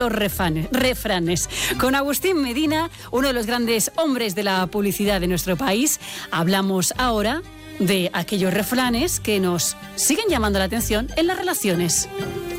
los refranes. Con Agustín Medina, uno de los grandes hombres de la publicidad de nuestro país, hablamos ahora de aquellos refranes que nos siguen llamando la atención en las relaciones.